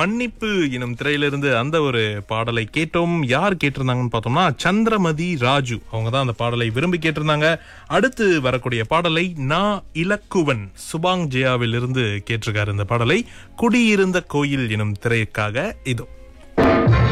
மன்னிப்பு எனும் திரையிலிருந்து அந்த ஒரு பாடலை கேட்டோம். யார் கேட்டிருந்தாங்கன்னு பார்த்தோம்னா சந்திரமதி ராஜு, அவங்க தான் அந்த பாடலை விரும்பி கேட்டிருந்தாங்க. அடுத்து வரக்கூடிய பாடலை இலக்குவன் சுபாங் ஜெயாவில் இருந்து கேட்டிருக்காரு. இந்த பாடலை குடியிருந்த கோயில் எனும் திரைக்காக இதோ.